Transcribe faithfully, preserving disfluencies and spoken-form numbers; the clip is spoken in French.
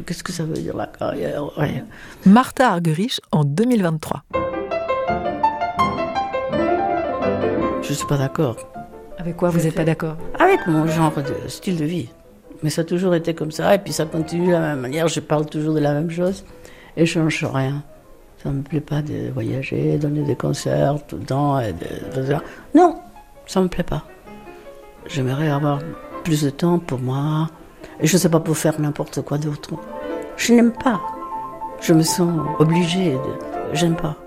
Qu'est-ce que ça veut dire la carrière? Rien. Martha Argerich en deux mille vingt-trois. Je ne suis pas d'accord. Avec quoi vous n'êtes pas d'accord? Avec mon genre de style de vie. Mais ça a toujours été comme ça, et puis ça continue de la même manière. Je parle toujours de la même chose, et je ne change rien. Ça ne me plaît pas de voyager, donner des concerts tout le temps. Et de, de, de... Non, ça ne me plaît pas. J'aimerais avoir plus de temps pour moi, et je ne sais pas, pour faire n'importe quoi d'autre. Je n'aime pas. Je me sens obligée de... J'aime pas.